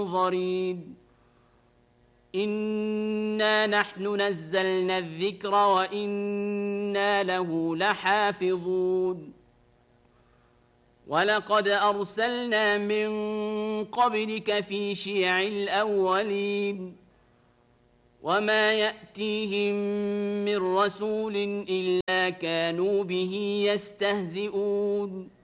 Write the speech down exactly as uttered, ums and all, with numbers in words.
منظرين إنا نحن نزلنا الذكر وإنا له لحافظون ولقد أرسلنا من قبلك في شيع الأولين وما يأتيهم من رسول إلا كانوا به يستهزئون